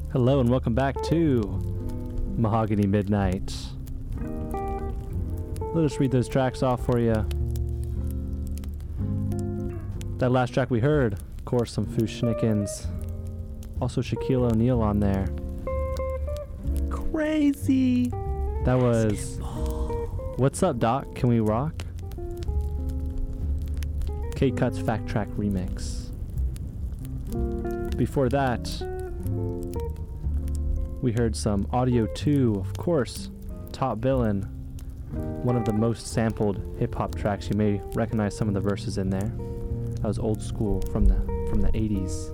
Hello and welcome back to Mahogany Midnight. Let us read those tracks off for you. That last track we heard, of course, some Fu-Schnickens. Also Shaquille O'Neal on there. Crazy. That was What's Up, Doc? Can We Rock? K-Cut's Fact Track Remix. Before that, we heard some Audio 2, of course, Top Billin', one of the most sampled hip-hop tracks. You may recognize some of the verses in there. That was old school from the 80s.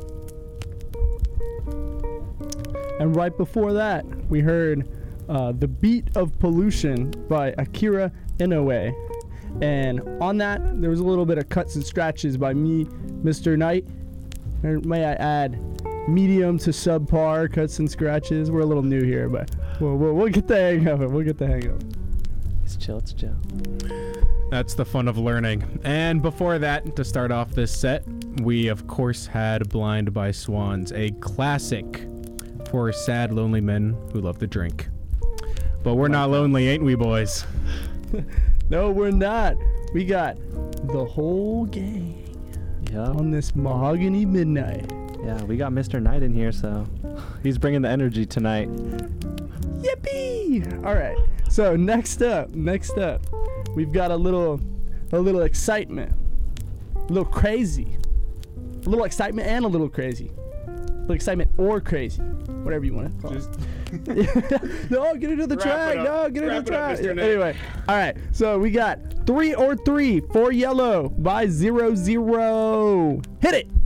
And right before that, we heard The Beat of Pollution by Akira Inoue. And on that, there was a little bit of cuts and scratches by me, Mr. Knight. And may I add, medium to subpar cuts and scratches. We're a little new here, but we'll get the hang of it. It's chill, it's chill. That's the fun of learning. And before that, to start off this set, we of course had Blind by Swans, a classic for sad, lonely men who love to drink. But we're not lonely, ain't we, boys? No, we're not. We got the whole gang on this Mahogany Midnight. Yeah, we got Mr. Knight in here, so he's bringing the energy tonight. Yippee! All right. So next up, we've got a little excitement, a little crazy, a little excitement and a little crazy, a little excitement or crazy, whatever you want to call it. No, get into the track. No, get into the track. Anyway, all right. So we got 3 or 3 for Yellow by 00. Hit it.